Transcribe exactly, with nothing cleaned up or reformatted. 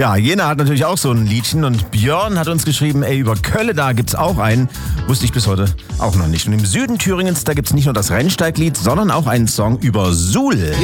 Ja, Jena hat natürlich auch so ein Liedchen und Björn hat uns geschrieben, ey, über Kölle, da gibt's auch einen. Wusste ich bis heute auch noch nicht. Und im Süden Thüringens, da gibt's nicht nur das Rennsteiglied, sondern auch einen Song über Suhl.